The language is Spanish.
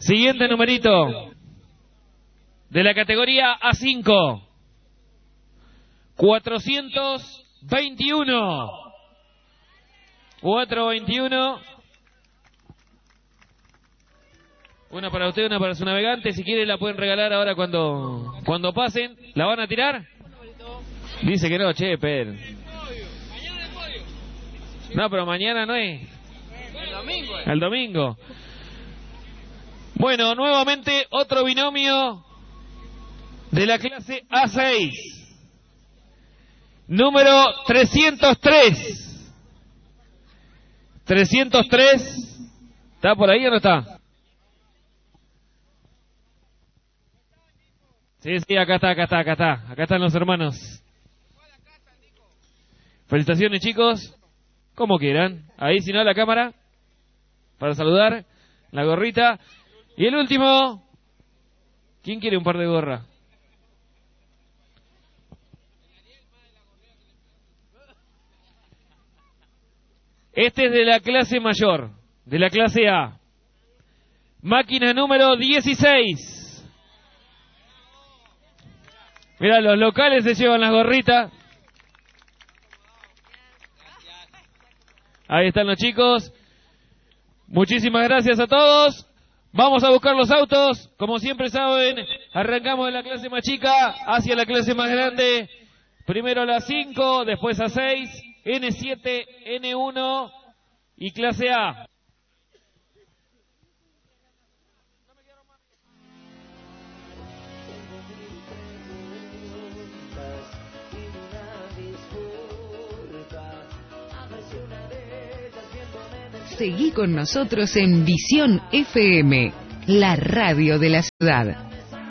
Siguiente numerito de la categoría A5. 421. 421. Una para usted, una para su navegante. Si quiere la pueden regalar ahora cuando pasen. ¿La van a tirar? Dice que no, che, pero... No, pero mañana no es. El domingo. Bueno, nuevamente otro binomio de la clase A6. Número 303. 303. ¿Está por ahí o no está? Sí, acá está. Acá están los hermanos. Felicitaciones, chicos. Como quieran. Ahí, si no, la cámara. Para saludar. La gorrita. Y el último. ¿Quién quiere un par de gorra? Este es de la clase mayor. De la clase A. Máquina número 16. Mirá, los locales se llevan las gorritas. Ahí están los chicos. Muchísimas gracias a todos. Vamos a buscar los autos. Como siempre saben, arrancamos de la clase más chica hacia la clase más grande. Primero la 5, después a 6, N7, N1 y clase A. Seguí con nosotros en Visión FM, la radio de la ciudad.